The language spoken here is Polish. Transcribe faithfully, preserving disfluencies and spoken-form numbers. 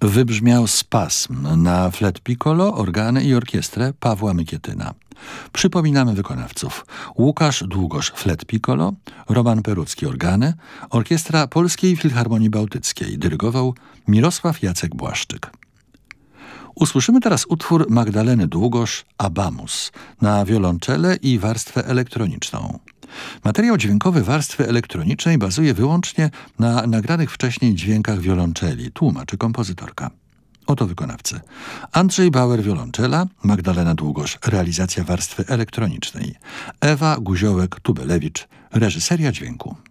Wybrzmiał spasm na flet piccolo, organy i orkiestrę Pawła Mykietyna. Przypominamy wykonawców: Łukasz Długosz flet piccolo, Roman Perucki organy, orkiestra Polskiej Filharmonii Bałtyckiej, dyrygował Mirosław Jacek Błaszczyk. Usłyszymy teraz utwór Magdaleny Długosz Abamus na wiolonczelę i warstwę elektroniczną. Materiał dźwiękowy warstwy elektronicznej bazuje wyłącznie na nagranych wcześniej dźwiękach wiolonczeli, tłumaczy kompozytorka. Oto wykonawcy: Andrzej Bauer wiolonczela, Magdalena Długosz realizacja warstwy elektronicznej, Ewa Guziołek-Tubelewicz reżyseria dźwięku.